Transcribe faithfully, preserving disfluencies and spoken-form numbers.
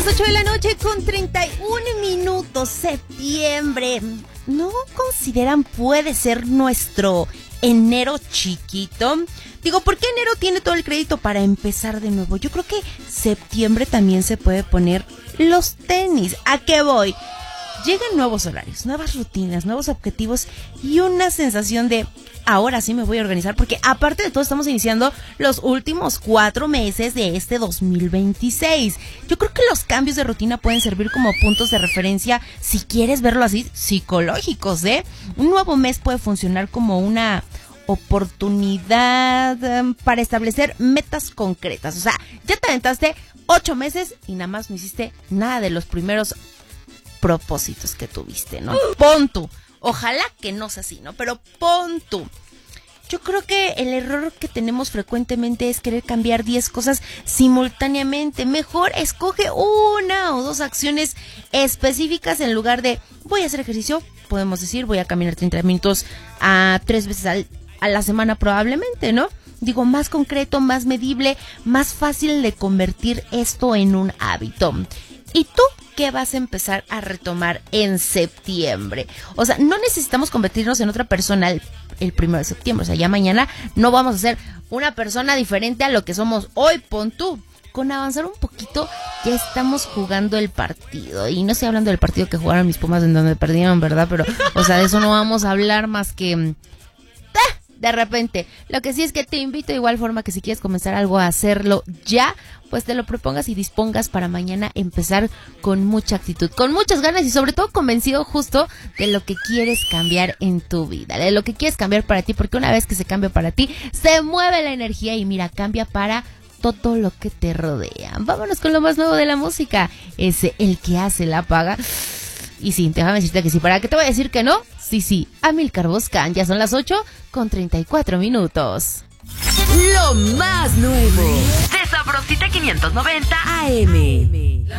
las ocho de la noche con treinta y un minutos, septiembre. ¿No consideran puede ser nuestro enero chiquito? Digo, ¿por qué enero tiene todo el crédito para empezar de nuevo? Yo creo que septiembre también se puede poner los tenis. ¿A qué voy? Llegan nuevos horarios, nuevas rutinas, nuevos objetivos y una sensación de ahora sí me voy a organizar, porque aparte de todo estamos iniciando los últimos cuatro meses de este dos mil veintiséis. Yo creo que los cambios de rutina pueden servir como puntos de referencia, si quieres verlo así, psicológicos, ¿eh? Un nuevo mes puede funcionar como una oportunidad um, para establecer metas concretas. O sea, ya te aventaste ocho meses y nada más no hiciste nada de los primeros propósitos que tuviste, ¿no? Pon tú. Ojalá que no sea así, ¿no? Pero pon tú. Yo creo que el error que tenemos frecuentemente es querer cambiar diez cosas simultáneamente. Mejor escoge una o dos acciones específicas en lugar de voy a hacer ejercicio. Podemos decir voy a caminar treinta minutos a tres veces al, a la semana probablemente, ¿no? Digo, más concreto, más medible, más fácil de convertir esto en un hábito. ¿Y tú qué vas a empezar a retomar en septiembre? O sea, no necesitamos convertirnos en otra persona el, el primero de septiembre. O sea, ya mañana no vamos a ser una persona diferente a lo que somos hoy. Pon tú. Con avanzar un poquito, ya estamos jugando el partido. Y no estoy hablando del partido que jugaron mis Pumas en donde perdieron, ¿verdad? Pero, o sea, de eso no vamos a hablar más que de repente. Lo que sí es que te invito de igual forma que si quieres comenzar algo a hacerlo ya, pues te lo propongas y dispongas para mañana empezar con mucha actitud, con muchas ganas y sobre todo convencido justo de lo que quieres cambiar en tu vida, de lo que quieres cambiar para ti, porque una vez que se cambia para ti, se mueve la energía y mira, cambia para todo lo que te rodea. Vámonos con lo más nuevo de la música, ese el que hace la paga. Y sí, déjame decirte que sí, ¿para qué te voy a decir que no? Sí, sí, Amílcar Boscan, ya son las ocho con treinta y cuatro minutos. Lo más nuevo de Sabrosita quinientos noventa A M.